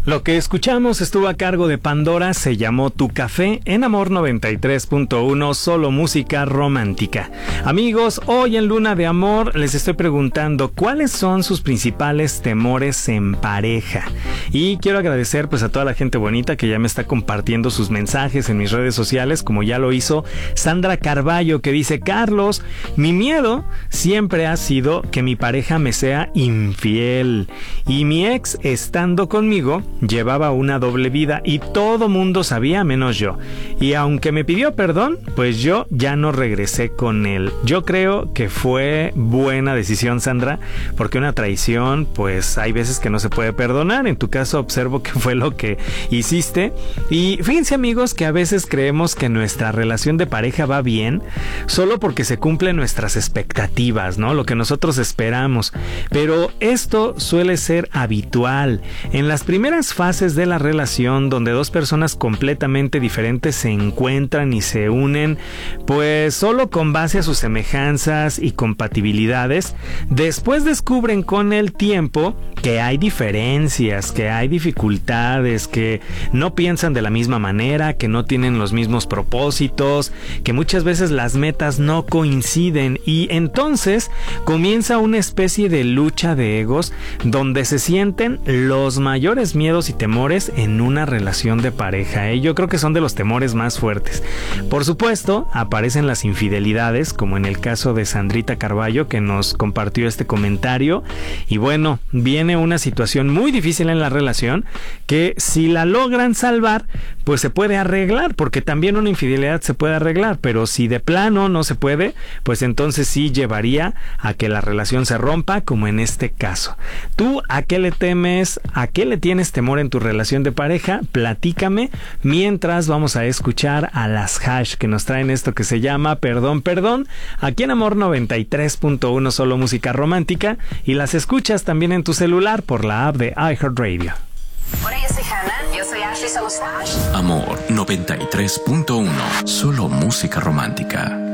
Lo que escuchamos estuvo a cargo de Pandora, se llamó Tu Café en Amor 93.1, solo música romántica. Amigos, hoy en Luna de Amor les estoy preguntando cuáles son sus principales temores en pareja. Y quiero agradecer pues a toda la gente bonita que ya me está compartiendo sus mensajes en mis redes sociales, como ya lo hizo Sandra Carballo, que dice: Carlos, mi miedo siempre ha sido que mi pareja me sea infiel. Y mi ex, estando conmigo, llevaba una doble vida y todo mundo sabía menos yo. Y aunque me pidió perdón, pues yo ya no regresé con él. Yo creo que fue buena decisión, Sandra, porque una traición, pues hay veces que no se puede perdonar. En tu caso observo que fue lo que hiciste. Y fíjense, amigos, que a veces creemos que nuestra relación de pareja va bien solo porque se cumplen nuestras expectativas, ¿no? Lo que nosotros esperamos. Pero esto suele ser habitual. En las primeras fases de la relación, donde dos personas completamente diferentes se encuentran y se unen, pues solo con base a sus semejanzas y compatibilidades, después descubren con el tiempo que hay diferencias, que hay dificultades, que no piensan de la misma manera, que no tienen los mismos propósitos, que muchas veces las metas no coinciden, y entonces comienza una especie de lucha de egos donde se sienten los mayores miedos y temores en una relación de pareja. Yo creo que son de los temores más fuertes. Por supuesto, aparecen las infidelidades, como en el caso de Sandrita Carballo, que nos compartió este comentario. Y bueno, viene una situación muy difícil en la relación que, si la logran salvar, pues se puede arreglar, porque también una infidelidad se puede arreglar, pero si de plano no se puede, pues entonces sí llevaría a que la relación se rompa, como en este caso. ¿Tú a qué le temes? ¿A qué le tienes temor en tu relación de pareja? Platícame, mientras vamos a escuchar a las Hash, que nos traen esto que se llama Perdón, Perdón, aquí en Amor 93.1, solo música romántica, y las escuchas también en tu celular por la app de iHeartRadio. Hola, yo soy Hannah. Yo soy Ashley. Somos Hash. Amor 93.1, solo música romántica.